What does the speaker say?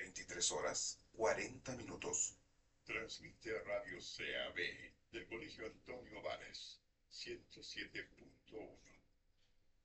23 horas 40 minutos. Transmite Radio CAB del Colegio Antonio Vares, 107.1.